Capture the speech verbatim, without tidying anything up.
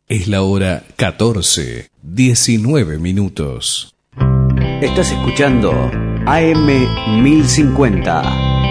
Es la hora catorce, diecinueve minutos. Estás escuchando A M mil cincuenta.